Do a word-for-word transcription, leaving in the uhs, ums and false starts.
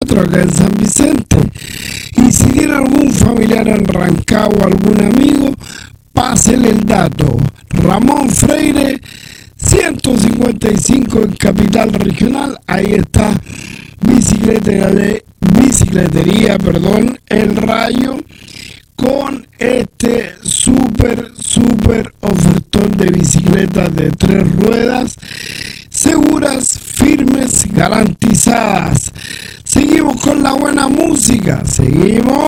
nosotros acá en San Vicente. Y si tiene algún familiar en Rancagua, algún amigo, pásele el dato. Ramón Freire, ciento cincuenta y cinco en Capital Regional. Ahí está bicicletería, bicicletería, perdón, El Rayo, con este súper, súper ofertón de bicicletas de tres ruedas, seguras, firmes, garantizadas. Seguimos con la buena música, seguimos.